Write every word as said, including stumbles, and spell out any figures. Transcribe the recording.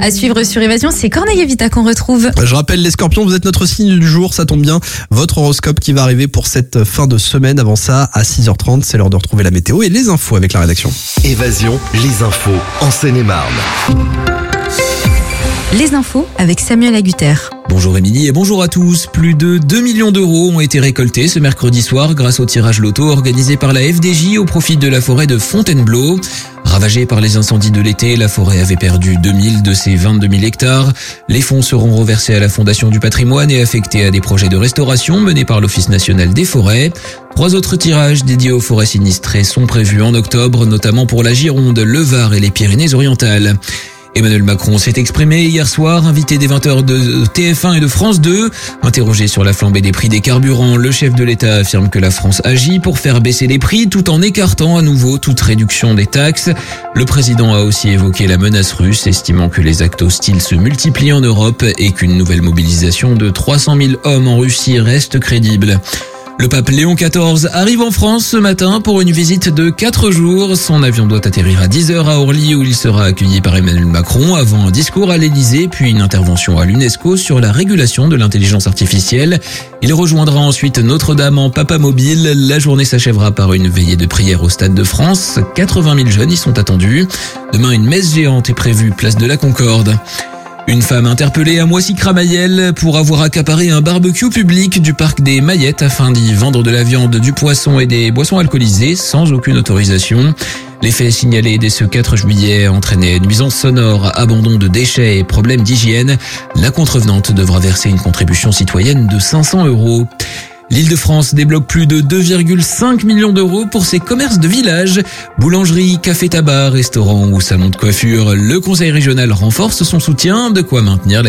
À suivre sur Évasion, c'est Corneille et Vita qu'on retrouve. Je rappelle les scorpions, vous êtes notre signe du jour, ça tombe bien. Votre horoscope qui va arriver pour cette fin de semaine. Avant ça, à six heures trente, c'est l'heure de retrouver la météo et les infos avec la rédaction. Évasion, les infos en Seine-et-Marne. Les infos avec Samuel Agutter. Bonjour Émilie et bonjour à tous. Plus de deux millions d'euros ont été récoltés ce mercredi soir grâce au tirage loto organisé par la F D J au profit de la forêt de Fontainebleau. Ravagée par les incendies de l'été, la forêt avait perdu deux mille de ses vingt-deux mille hectares. Les fonds seront reversés à la Fondation du patrimoine et affectés à des projets de restauration menés par l'Office national des forêts. Trois autres tirages dédiés aux forêts sinistrées sont prévus en octobre, notamment pour la Gironde, le Var et les Pyrénées-Orientales. Emmanuel Macron s'est exprimé hier soir, invité des vingt heures de T F un et de France deux. Interrogé sur la flambée des prix des carburants, le chef de l'État affirme que la France agit pour faire baisser les prix tout en écartant à nouveau toute réduction des taxes. Le président a aussi évoqué la menace russe, estimant que les actes hostiles se multiplient en Europe et qu'une nouvelle mobilisation de trois cent mille hommes en Russie reste crédible. Le pape Léon quatorze arrive en France ce matin pour une visite de quatre jours. Son avion doit atterrir à dix heures à Orly où il sera accueilli par Emmanuel Macron avant un discours à l'Élysée puis une intervention à l'UNESCO sur la régulation de l'intelligence artificielle. Il rejoindra ensuite Notre-Dame en Papa Mobile. La journée s'achèvera par une veillée de prière au Stade de France. quatre-vingt mille jeunes y sont attendus. Demain, une messe géante est prévue place de la Concorde. Une femme interpellée à Moissy-Cramayel pour avoir accaparé un barbecue public du parc des Maillettes afin d'y vendre de la viande, du poisson et des boissons alcoolisées sans aucune autorisation. Les faits signalés dès ce quatre juillet entraînaient nuisances sonores, abandon de déchets et problèmes d'hygiène. La contrevenante devra verser une contribution citoyenne de cinq cents euros. L'Île-de-France débloque plus de deux virgule cinq millions d'euros pour ses commerces de village. Boulangerie, café tabac, restaurant ou salon de coiffure. Le conseil régional renforce son soutien, de quoi maintenir la